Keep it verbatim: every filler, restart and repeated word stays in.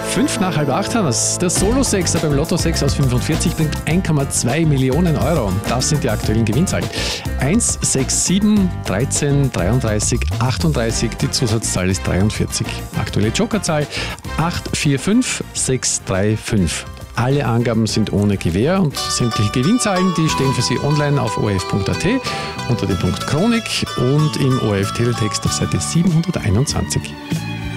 Fünf nach halb acht haben wir es. Der Solo-Sechser beim Lotto sechs aus fünfundvierzig bringt eins Komma zwei Millionen Euro. Das sind die aktuellen Gewinnzahlen. eins, sechs, sieben, dreizehn, dreiunddreißig, achtunddreißig, die Zusatzzahl ist dreiundvierzig. Aktuelle Jokerzahl acht vier fünf sechs drei fünf. Alle Angaben sind ohne Gewähr und sämtliche Gewinnzahlen, die stehen für Sie online auf o r f punkt a t unter dem Punkt Chronik und im O R F Teletext auf Seite siebenhunderteinundzwanzig.